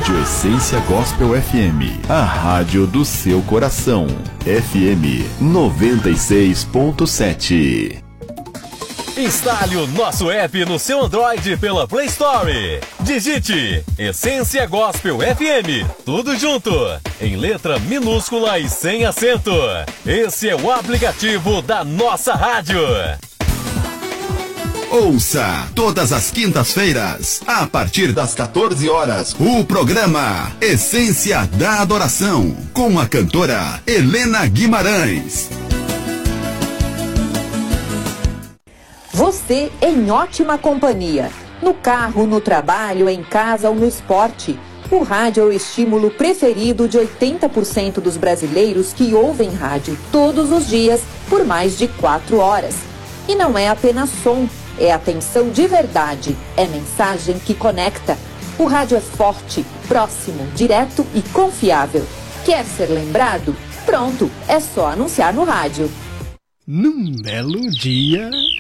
Rádio Essência Gospel FM, a rádio do seu coração. FM 96.7. Instale o nosso app no seu Android pela Play Store. Digite Essência Gospel FM, tudo junto, em letra minúscula e sem acento. Esse é o aplicativo da nossa rádio. Ouça todas as quintas-feiras, a partir das 14 horas, o programa Essência da Adoração, com a cantora Helena Guimarães. Você em ótima companhia. No carro, no trabalho, em casa ou no esporte. O rádio é o estímulo preferido de 80% dos brasileiros que ouvem rádio todos os dias por mais de 4 horas. E não é apenas som, é atenção de verdade, é mensagem que conecta. O rádio é forte, próximo, direto e confiável. Quer ser lembrado? Pronto, é só anunciar no rádio. Num belo dia,